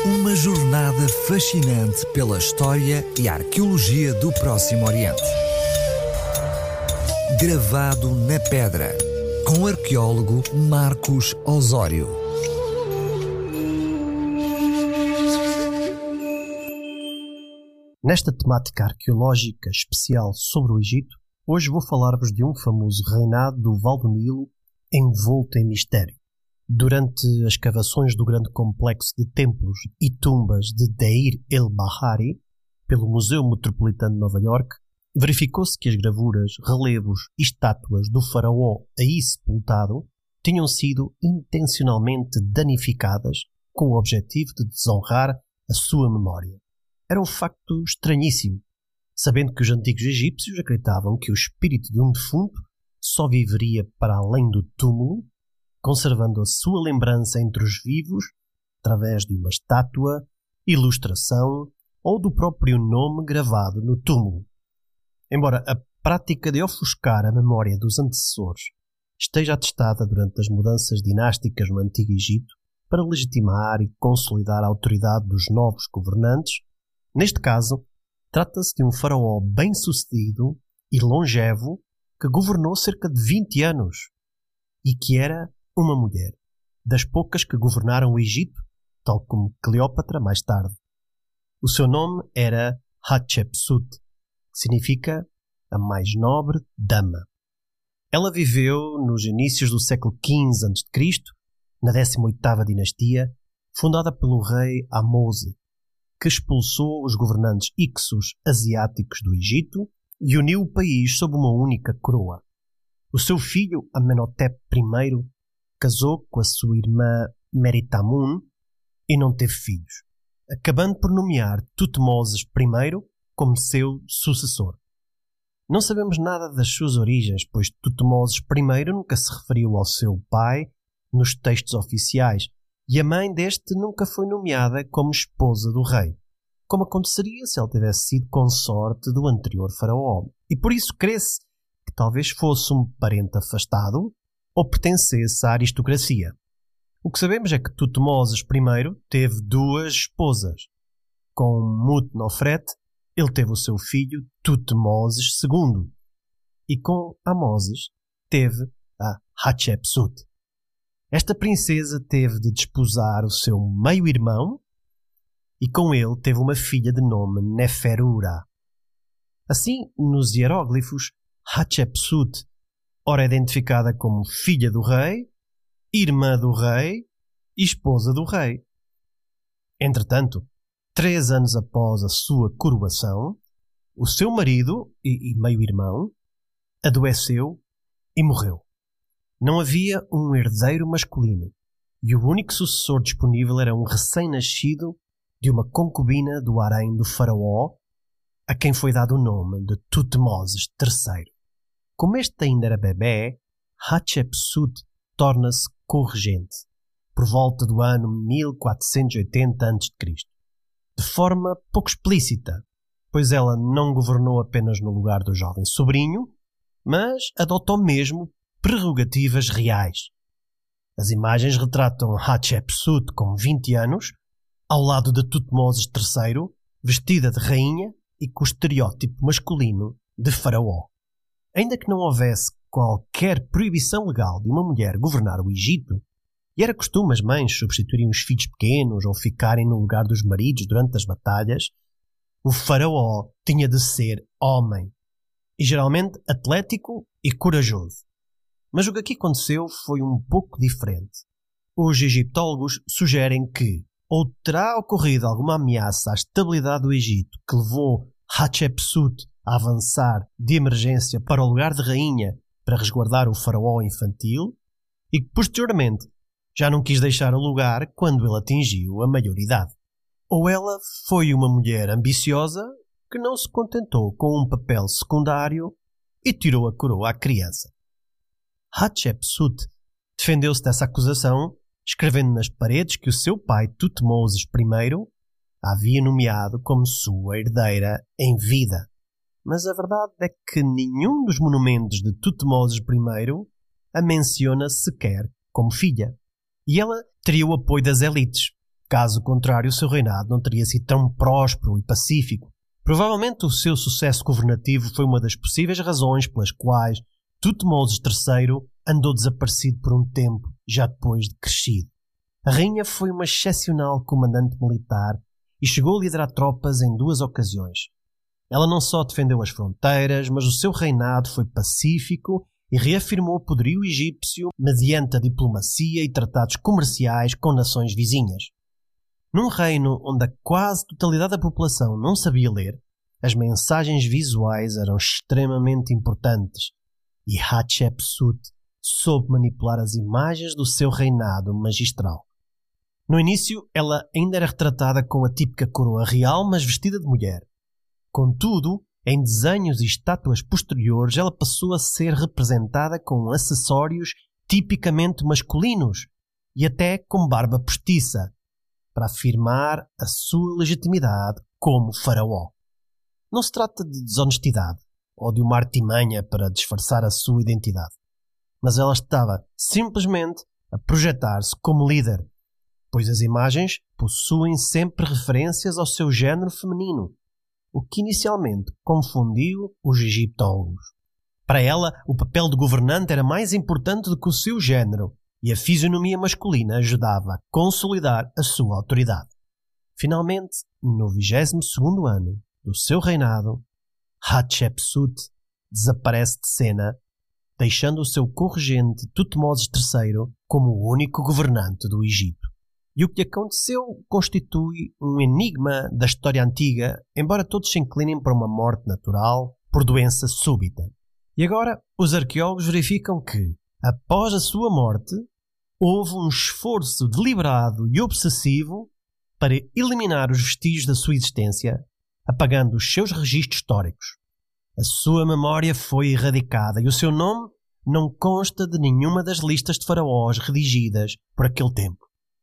Uma jornada fascinante pela história e arqueologia do Próximo Oriente. Gravado na pedra, com o arqueólogo Marcos Osório. Nesta temática arqueológica especial sobre o Egito, hoje vou falar-vos de um famoso reinado do Val do Nilo envolto em mistério. Durante as escavações do grande complexo de templos e tumbas de Deir el-Bahari, pelo Museu Metropolitano de Nova Iorque, verificou-se que as gravuras, relevos e estátuas do faraó aí sepultado tinham sido intencionalmente danificadas com o objetivo de desonrar a sua memória. Era um facto estranhíssimo, sabendo que os antigos egípcios acreditavam que o espírito de um defunto só viveria para além do túmulo, conservando a sua lembrança entre os vivos através de uma estátua, ilustração ou do próprio nome gravado no túmulo. Embora a prática de ofuscar a memória dos antecessores esteja atestada durante as mudanças dinásticas no Antigo Egito para legitimar e consolidar a autoridade dos novos governantes, neste caso, trata-se de um faraó bem-sucedido e longevo que governou cerca de 20 anos e que era uma mulher, das poucas que governaram o Egito, tal como Cleópatra mais tarde. O seu nome era Hatshepsut, que significa a mais nobre dama. Ela viveu nos inícios do século XV a.C., na 18ª dinastia, fundada pelo rei Ahmose, que expulsou os governantes Hyksos asiáticos do Egito e uniu o país sob uma única coroa. O seu filho, Amenhotep I, casou com a sua irmã Meritamun e não teve filhos, acabando por nomear Tutmoses I como seu sucessor. Não sabemos nada das suas origens, pois Tutmoses I nunca se referiu ao seu pai nos textos oficiais e a mãe deste nunca foi nomeada como esposa do rei, como aconteceria se ela tivesse sido consorte do anterior faraó. E por isso crê-se que talvez fosse um parente afastado ou pertencesse à aristocracia. O que sabemos é que Tutmoses I teve duas esposas. Com Mut-Nofret, ele teve o seu filho Tutmoses II, e com Ahmoses teve a Hatshepsut. Esta princesa teve de desposar o seu meio-irmão e com ele teve uma filha de nome Neferura. Assim, nos hieróglifos, Hatshepsut ora é identificada como filha do rei, irmã do rei e esposa do rei. Entretanto, 3 anos após a sua coroação, o seu marido e meio-irmão adoeceu e morreu. Não havia um herdeiro masculino e o único sucessor disponível era um recém-nascido de uma concubina do harém do faraó, a quem foi dado o nome de Tutmoses III. Como este ainda era bebé, Hatshepsut torna-se corregente, por volta do ano 1480 a.C., de forma pouco explícita, pois ela não governou apenas no lugar do jovem sobrinho, mas adotou mesmo prerrogativas reais. As imagens retratam Hatshepsut com 20 anos, ao lado de Tutmoses III, vestida de rainha e com o estereótipo masculino de faraó. Ainda que não houvesse qualquer proibição legal de uma mulher governar o Egito, e era costume as mães substituírem os filhos pequenos ou ficarem no lugar dos maridos durante as batalhas, o faraó tinha de ser homem, e geralmente atlético e corajoso. Mas o que aqui aconteceu foi um pouco diferente. Os egiptólogos sugerem que ou terá ocorrido alguma ameaça à estabilidade do Egito que levou Hatshepsut a avançar de emergência para o lugar de rainha para resguardar o faraó infantil e que posteriormente já não quis deixar o lugar quando ele atingiu a maioridade. Ou ela foi uma mulher ambiciosa que não se contentou com um papel secundário e tirou a coroa à criança. Hatshepsut defendeu-se dessa acusação, escrevendo nas paredes que o seu pai Tutmoses I a havia nomeado como sua herdeira em vida. Mas a verdade é que nenhum dos monumentos de Tutmoses I a menciona sequer como filha. E ela teria o apoio das elites, Caso contrário, o seu reinado não teria sido tão próspero e pacífico. Provavelmente o seu sucesso governativo foi uma das possíveis razões pelas quais Tutmosis III andou desaparecido por um tempo, já depois de crescido. A rainha foi uma excepcional comandante militar e chegou a liderar tropas em 2 ocasiões. Ela não só defendeu as fronteiras, mas o seu reinado foi pacífico e reafirmou o poderio egípcio mediante a diplomacia e tratados comerciais com nações vizinhas. Num reino onde a quase totalidade da população não sabia ler, as mensagens visuais eram extremamente importantes e Hatshepsut soube manipular as imagens do seu reinado magistral. No início, ela ainda era retratada com a típica coroa real, mas vestida de mulher. Contudo, em desenhos e estátuas posteriores, ela passou a ser representada com acessórios tipicamente masculinos e até com barba postiça, para afirmar a sua legitimidade como faraó. Não se trata de desonestidade ou de uma artimanha para disfarçar a sua identidade, mas ela estava simplesmente a projetar-se como líder, pois as imagens possuem sempre referências ao seu género feminino, o que inicialmente confundiu os egiptólogos. Para ela, o papel de governante era mais importante do que o seu género, e a fisionomia masculina ajudava a consolidar a sua autoridade. Finalmente, no 22º ano do seu reinado, Hatshepsut desaparece de cena, deixando o seu corregente Tutmosis III como o único governante do Egito. E o que lhe aconteceu constitui um enigma da história antiga, embora todos se inclinem para uma morte natural por doença súbita. E agora, os arqueólogos verificam que, após a sua morte, houve um esforço deliberado e obsessivo para eliminar os vestígios da sua existência, apagando os seus registros históricos. A sua memória foi erradicada e o seu nome não consta de nenhuma das listas de faraós redigidas por aquele tempo.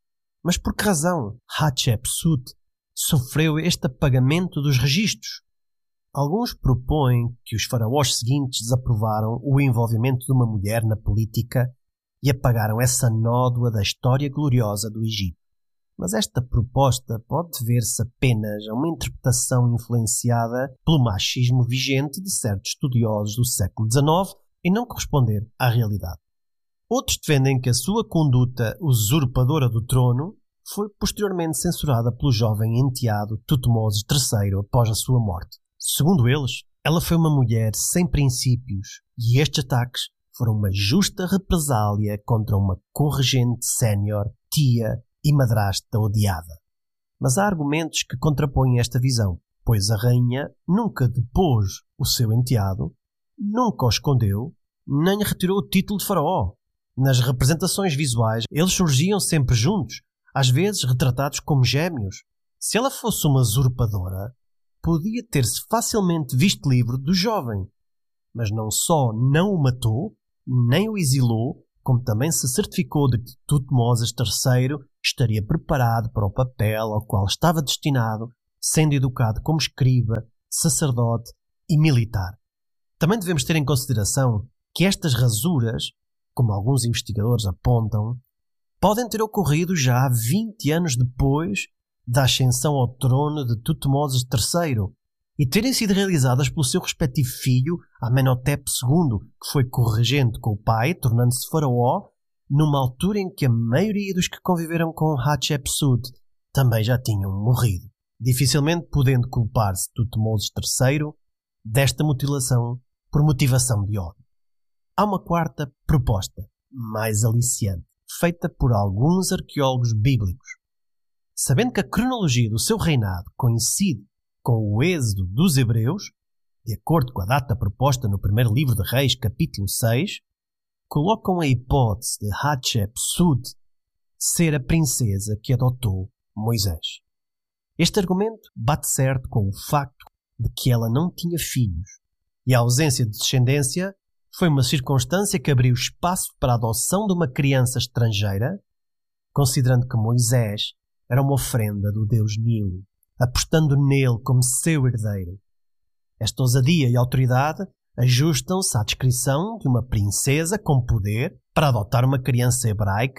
Mas por que razão Hatshepsut sofreu este apagamento dos registros? Alguns propõem que os faraós seguintes desaprovaram o envolvimento de uma mulher na política e apagaram essa nódoa da história gloriosa do Egito. Mas esta proposta pode ver-se apenas a uma interpretação influenciada pelo machismo vigente de certos estudiosos do século XIX e não corresponder à realidade. Outros defendem que a sua conduta usurpadora do trono foi posteriormente censurada pelo jovem enteado Tutmosis III após a sua morte. Segundo eles, ela foi uma mulher sem princípios e estes ataques foram uma justa represália contra uma corregente sénior, tia e madrasta odiada. Mas há argumentos que contrapõem esta visão, pois a rainha nunca depôs o seu enteado, nunca o escondeu, nem retirou o título de faraó. Nas representações visuais, eles surgiam sempre juntos, às vezes retratados como gêmeos. Se ela fosse uma usurpadora, podia ter-se facilmente visto livre do jovem. Mas não só não o matou, nem o exilou, como também se certificou de que Tutmosis III estaria preparado para o papel ao qual estava destinado, sendo educado como escriba, sacerdote e militar. Também devemos ter em consideração que estas rasuras, como alguns investigadores apontam, podem ter ocorrido já 20 anos depois da ascensão ao trono de Tutmosis III e terem sido realizadas pelo seu respectivo filho, Amenhotep II, que foi corregente com o pai, tornando-se faraó, numa altura em que a maioria dos que conviveram com Hatshepsut também já tinham morrido, dificilmente podendo culpar-se Tutmosis III desta mutilação por motivação de ódio. Há uma quarta proposta, mais aliciante, feita por alguns arqueólogos bíblicos. Sabendo que a cronologia do seu reinado coincide com o êxodo dos hebreus, de acordo com a data proposta no primeiro livro de Reis, capítulo 6, colocam a hipótese de Hatshepsut ser a princesa que adotou Moisés. Este argumento bate certo com o facto de que ela não tinha filhos, e a ausência de descendência foi uma circunstância que abriu espaço para a adoção de uma criança estrangeira, considerando que Moisés era uma oferenda do deus Nilo, apostando nele como seu herdeiro. Esta ousadia e autoridade ajustam-se à descrição de uma princesa com poder para adotar uma criança hebraica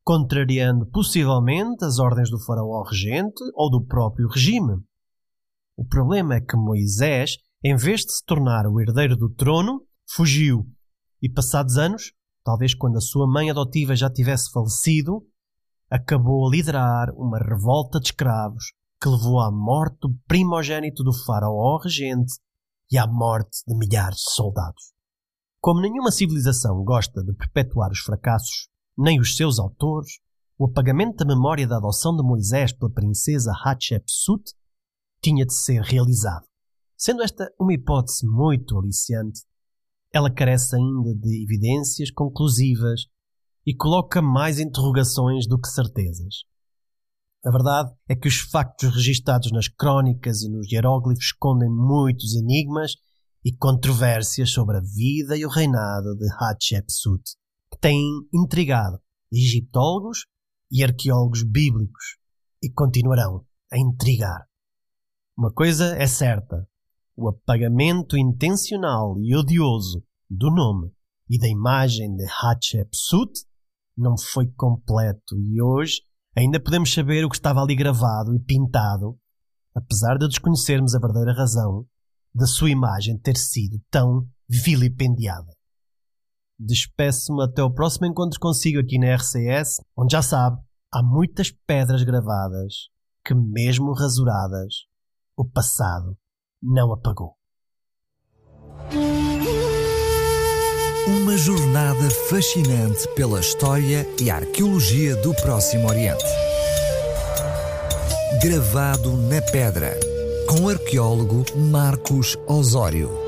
contrariando possivelmente as ordens do faraó regente ou do próprio regime. O problema é que Moisés, em vez de se tornar o herdeiro do trono, fugiu e, passados anos, talvez quando a sua mãe adotiva já tivesse falecido, acabou a liderar uma revolta de escravos que levou à morte do primogênito do faraó regente e à morte de milhares de soldados. Como nenhuma civilização gosta de perpetuar os fracassos, nem os seus autores, o apagamento da memória da adoção de Moisés pela princesa Hatshepsut tinha de ser realizado. Sendo esta uma hipótese muito aliciante, ela carece ainda de evidências conclusivas e coloca mais interrogações do que certezas. A verdade é que os factos registados nas crónicas e nos hieróglifos escondem muitos enigmas e controvérsias sobre a vida e o reinado de Hatshepsut, que têm intrigado egiptólogos e arqueólogos bíblicos e continuarão a intrigar. Uma coisa é certa: o apagamento intencional e odioso do nome e da imagem de Hatshepsut não foi completo e hoje ainda podemos saber o que estava ali gravado e pintado, apesar de desconhecermos a verdadeira razão da sua imagem ter sido tão vilipendiada. Despeço-me até o próximo encontro consigo aqui na RCS, onde já sabe, há muitas pedras gravadas que, mesmo rasuradas, o passado não apagou. Uma jornada fascinante pela história e arqueologia do Próximo Oriente. Gravado na pedra, com o arqueólogo Marcos Osório.